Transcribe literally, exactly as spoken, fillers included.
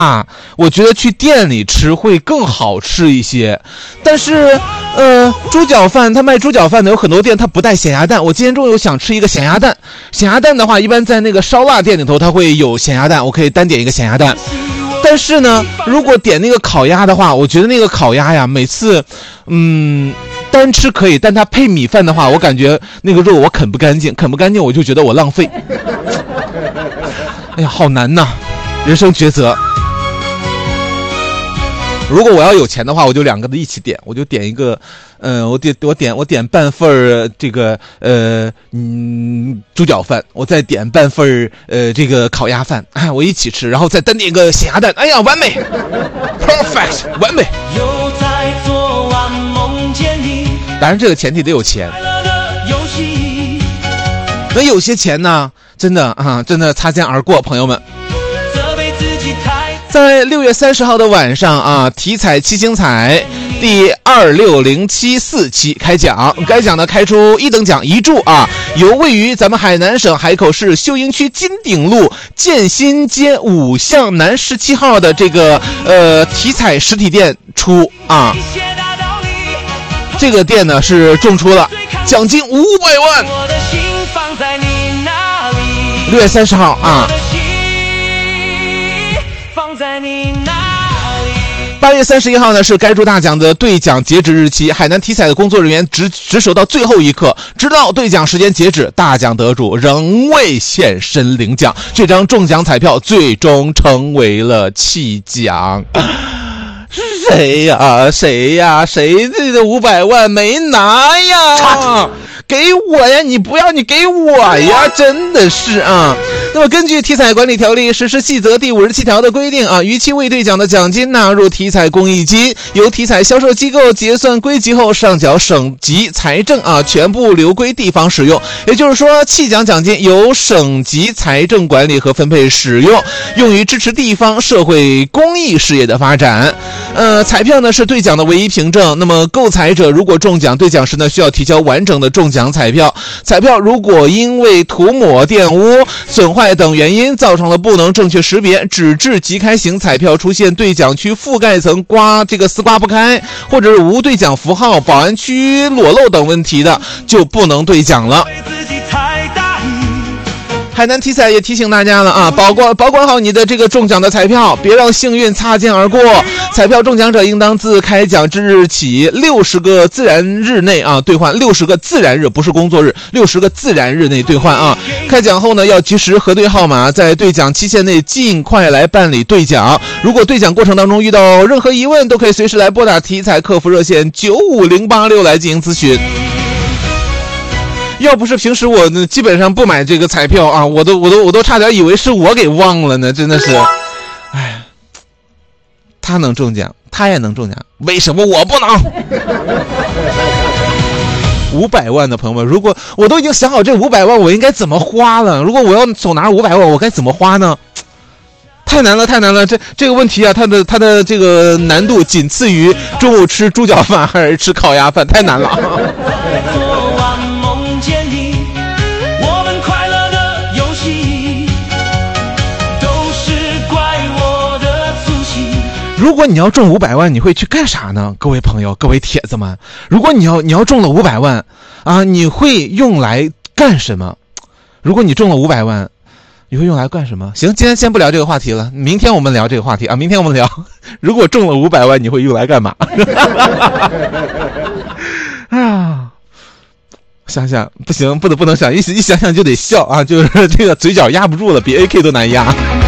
啊，我觉得去店里吃会更好吃一些。但是呃猪脚饭，他卖猪脚饭的有很多店他不带咸鸭蛋，我今天中午想吃一个咸鸭蛋。咸鸭蛋的话一般在那个烧腊店里头它会有咸鸭蛋，我可以单点一个咸鸭蛋。但是呢如果点那个烤鸭的话，我觉得那个烤鸭呀每次嗯单吃可以，但它配米饭的话我感觉那个肉我啃不干净，啃不干净我就觉得我浪费。哎呀好难呐，人生抉择。如果我要有钱的话，我就两个的一起点，我就点一个，嗯、呃，我点我点我点半份儿这个呃嗯猪脚饭，我再点半份儿呃这个烤鸭饭，哎，我一起吃，然后再单点一个咸鸭蛋，哎呀，完美 ，perfect， 完美。又在昨晚梦见你，当然这个前提得有钱。那有些钱呢，真的啊，真的擦肩而过，朋友们。在六月三十号的晚上啊，体彩七星彩第二六零七四期开奖，该奖呢开出一等奖一注啊，由位于咱们海南省海口市秀英区金鼎路建新街五巷南十七号的这个呃体彩实体店出啊，这个店呢是中出了奖金五百万。六月三十号啊。八月三十一号呢是该注大奖的兑奖截止日期，海南体彩的工作人员值值守到最后一刻，直到兑奖时间截止，大奖得主仍未现身领奖，这张中奖彩票最终成为了弃奖。谁呀谁呀谁的五百万没拿呀？给我呀，你不要你给我呀，真的是啊。那么根据体彩管理条例实施细则第五十七条的规定啊，逾期未兑奖的奖金纳入体彩公益金，由体彩销售机构结算归集后上缴省级财政啊，全部留归地方使用。也就是说，弃奖奖金由省级财政管理和分配使用，用于支持地方社会公益事业的发展。呃，彩票呢是兑奖的唯一凭证。那么购彩者如果中奖，兑奖时呢需要提交完整的中奖彩票。彩票如果因为涂抹、玷污、损坏等原因造成了不能正确识别，纸质即开型彩票出现兑奖区覆盖层刮这个丝刮不开，或者是无兑奖符号、保安区裸露等问题的，就不能兑奖了。海南体彩也提醒大家了啊，保管保管好你的这个中奖的彩票，别让幸运擦肩而过。彩票中奖者应当自开奖之日起六十个自然日内啊兑换，六十个自然日不是工作日，六十个自然日内兑换啊。开奖后呢要及时核对号码，在兑奖期限内尽快来办理兑奖。如果兑奖过程当中遇到任何疑问，都可以随时来拨打体彩客服热线九五零八六来进行咨询。要不是平时我呢基本上不买这个彩票啊，我都我都我都差点以为是我给忘了呢，真的是。哎，他能中奖，他也能中奖，为什么我不能？五百万的朋友们，如果我都已经想好这五百万我应该怎么花了，如果我要手拿五百万，我该怎么花呢？太难了，太难了！这这个问题啊，它的它的这个难度仅次于中午吃猪脚饭还是吃烤鸭饭，太难了。如果你要中五百万，你会去干啥呢？各位朋友，各位铁子们，如果你要你要中了五百万啊，你会用来干什么？如果你中了五百万，你会用来干什么？行，今天先不聊这个话题了，明天我们聊这个话题啊。明天我们聊，如果中了五百万，你会用来干嘛？啊，想想不行，不得不能想，一一想想就得笑啊，就是这个嘴角压不住了，比 A K 都难压。